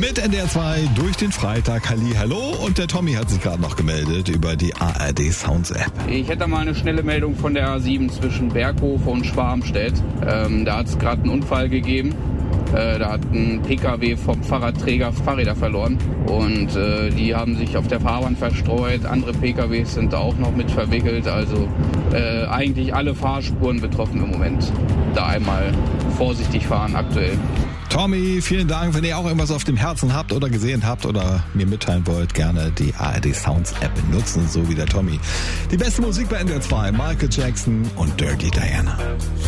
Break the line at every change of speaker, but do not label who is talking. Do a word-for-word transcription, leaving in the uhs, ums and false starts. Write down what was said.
Mit N D R zwei durch den Freitag. Halli, hallo. Und der Tommy hat sich gerade noch gemeldet über die A R D Sounds App.
Ich hätte mal eine schnelle Meldung von der A sieben zwischen Berghof und Schwarmstedt. Ähm, da hat es gerade einen Unfall gegeben. Äh, da hat ein P K W vom Fahrradträger Fahrräder verloren. Und äh, die haben sich auf der Fahrbahn verstreut. Andere P K Ws sind da auch noch mit verwickelt. Also äh, eigentlich alle Fahrspuren betroffen im Moment. Da einmal vorsichtig fahren aktuell.
Tommy, vielen Dank. Wenn ihr auch irgendwas auf dem Herzen habt oder gesehen habt oder mir mitteilen wollt, gerne die A R D Sounds App benutzen, so wie der Tommy. Die beste Musik bei N D R zwei, Michael Jackson und Dirty Diana.